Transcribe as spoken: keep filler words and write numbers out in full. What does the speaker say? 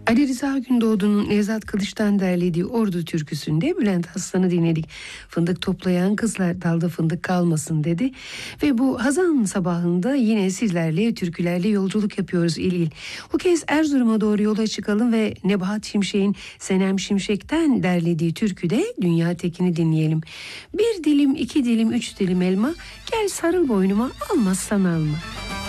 Ali Rıza Gündoğdu'nun Nevzat Kılıç'tan derlediği Ordu türküsünde Bülent Aslan'ı dinledik. Fındık toplayan kızlar dalda fındık kalmasın dedi. Ve bu Hazan sabahında yine sizlerle türkülerle yolculuk yapıyoruz il il. Bu kez Erzurum'a doğru yola çıkalım ve Nebahat Şimşek'in Senem Şimşek'ten derlediği türküde Dünya Tekin'i dinleyelim. Bir dilim, iki dilim, üç dilim elma, gel sarıl boynuma, almazsan alma.